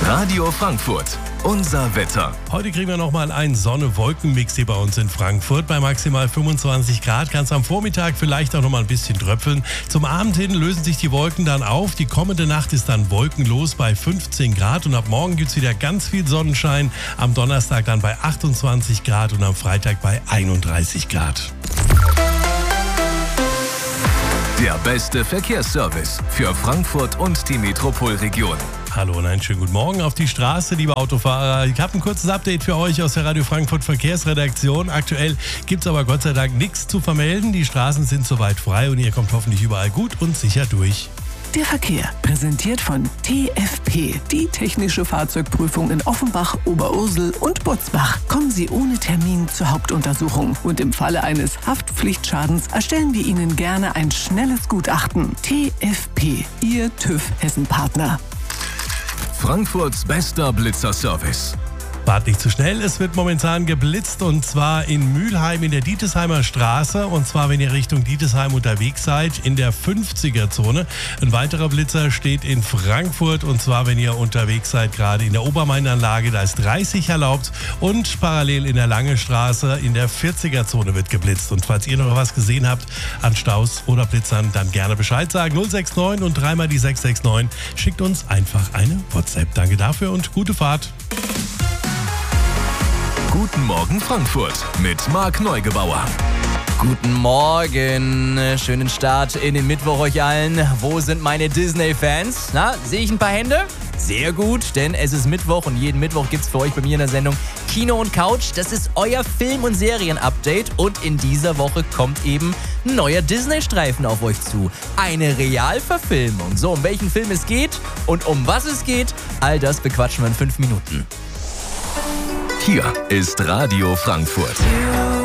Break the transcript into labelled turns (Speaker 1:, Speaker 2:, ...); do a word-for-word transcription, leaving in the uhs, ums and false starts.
Speaker 1: Radio Frankfurt, unser Wetter.
Speaker 2: Heute kriegen wir nochmal einen Sonne-Wolken-Mix hier bei uns in Frankfurt. Bei maximal fünfundzwanzig Grad kann es am Vormittag vielleicht auch nochmal ein bisschen tröpfeln. Zum Abend hin lösen sich die Wolken dann auf. Die kommende Nacht ist dann wolkenlos bei fünfzehn Grad. Und ab morgen gibt es wieder ganz viel Sonnenschein. Am Donnerstag dann bei achtundzwanzig Grad und am Freitag bei einunddreißig Grad.
Speaker 1: Der beste Verkehrsservice für Frankfurt und die Metropolregion.
Speaker 2: Hallo und einen schönen guten Morgen auf die Straße, liebe Autofahrer. Ich habe ein kurzes Update für euch aus der Radio Frankfurt Verkehrsredaktion. Aktuell gibt es aber Gott sei Dank nichts zu vermelden. Die Straßen sind soweit frei und ihr kommt hoffentlich überall gut und sicher durch.
Speaker 3: Der Verkehr, präsentiert von T F P, die technische Fahrzeugprüfung in Offenbach, Oberursel und Butzbach. Kommen Sie ohne Termin zur Hauptuntersuchung und im Falle eines Haftpflichtschadens erstellen wir Ihnen gerne ein schnelles Gutachten. T F P, Ihr TÜV Hessen-Partner.
Speaker 1: Frankfurts bester Blitzerservice.
Speaker 2: Fahrt nicht zu schnell, es wird momentan geblitzt und zwar in Mülheim in der Dietesheimer Straße und zwar, wenn ihr Richtung Dietesheim unterwegs seid, in der fünfziger-Zone. Ein weiterer Blitzer steht in Frankfurt und zwar, wenn ihr unterwegs seid, gerade in der Obermain-Anlage, da ist dreißig erlaubt und parallel in der Lange Straße in der vierziger-Zone wird geblitzt. Und falls ihr noch was gesehen habt an Staus oder Blitzern, dann gerne Bescheid sagen. null sechs neun und dreimal die sechs sechs neun. Schickt uns einfach eine WhatsApp. Danke dafür und gute Fahrt.
Speaker 1: Guten Morgen Frankfurt mit Marc Neugebauer.
Speaker 4: Guten Morgen, schönen Start in den Mittwoch euch allen. Wo sind meine Disney-Fans? Na, sehe ich ein paar Hände? Sehr gut, denn es ist Mittwoch und jeden Mittwoch gibt es für euch bei mir in der Sendung Kino und Couch. Das ist euer Film- und Serien-Update und in dieser Woche kommt eben ein neuer Disney-Streifen auf euch zu. Eine Realverfilmung. So, um welchen Film es geht und um was es geht, all das bequatschen wir in fünf Minuten.
Speaker 1: Hier ist Radio Frankfurt.